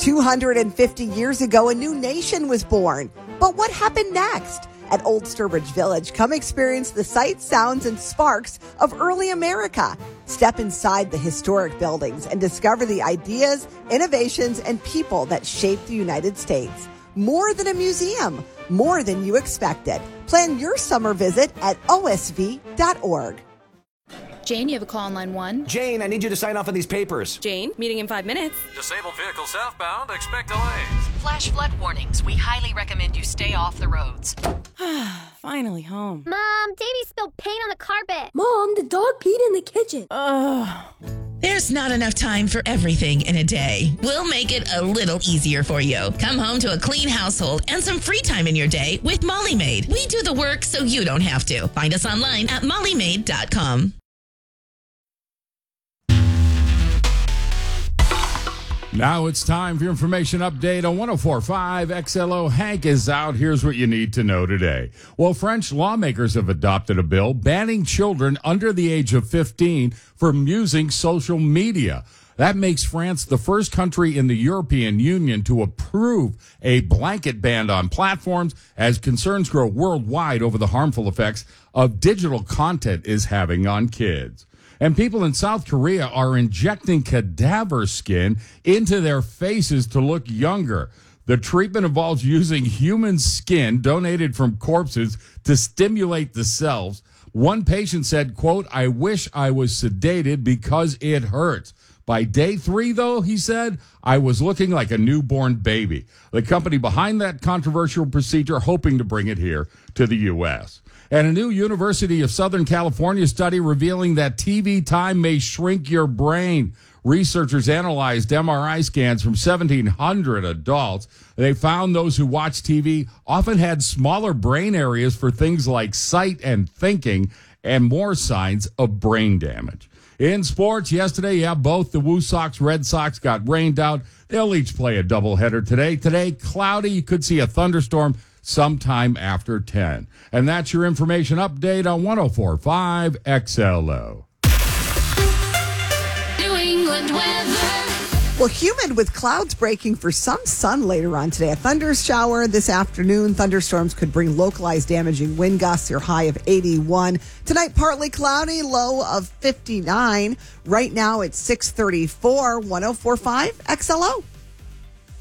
250 years ago, a new nation was born. But what happened next? At Old Sturbridge Village, come experience the sights, sounds, and sparks of early America. Step inside the historic buildings and discover the ideas, innovations, and people that shaped the United States. More than a museum, more than you expected. Plan your summer visit at osv.org. Jane, you have a call on line 1. Jane, I need you to sign off on these papers. Jane, meeting in 5 minutes. Disabled vehicle southbound, expect delays. Flash flood warnings. We highly recommend you stay off the roads. Finally home. Mom, Davey spilled paint on the carpet. Mom, the dog peed in the kitchen. There's not enough time for everything in a day. We'll make it a little easier for you. Come home to a clean household and some free time in your day with Molly Maid. We do the work so you don't have to. Find us online at mollymaid.com. Now it's time for your information update on 104.5 XLO. Hank is out. Here's what you need to know today. Well, French lawmakers have adopted a bill banning children under the age of 15 from using social media. That makes France the first country in the European Union to approve a blanket ban on platforms as concerns grow worldwide over the harmful effects of digital content is having on kids. And people in South Korea are injecting cadaver skin into their faces to look younger. The treatment involves using human skin donated from corpses to stimulate the cells. One patient said, quote, "I wish I was sedated because it hurts. By day 3, though," he said, "I was looking like a newborn baby." The company behind that controversial procedure hoping to bring it here to the U.S. And a new University of Southern California study revealing that TV time may shrink your brain. Researchers analyzed MRI scans from 1,700 adults. They found those who watched TV often had smaller brain areas for things like sight and thinking and more signs of brain damage. In sports, yesterday, both the Woo Sox, Red Sox got rained out. They'll each play a doubleheader today. Today, cloudy. You could see a thunderstorm sometime after 10. And that's your information update on 104.5 XLO. New England weather. Well, humid with clouds breaking for some sun later on today. A thunder shower this afternoon. Thunderstorms could bring localized damaging wind gusts. Your high of 81. Tonight, partly cloudy, low of 59. Right now, it's 6:34, 104.5 XLO.